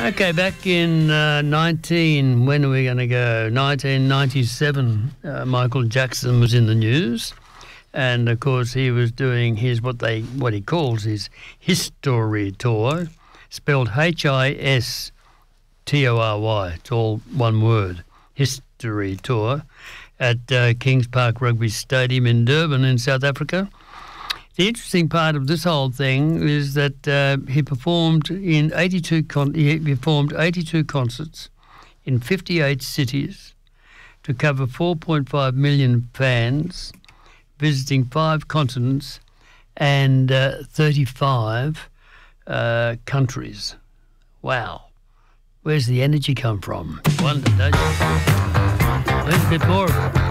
Okay, back in when are we going to go? 1997, Michael Jackson was in the news. And, of course, he was doing what he calls his history tour, spelled History. It's all one word, history tour, at Kings Park Rugby Stadium in Durban in South Africa. The interesting part of this whole thing is that he performed in 82 concerts in 58 cities to cover 4.5 million fans, visiting 5 continents and 35 countries. Wow. Where's the energy come from? Wonder, don't you? There's a bit more of it.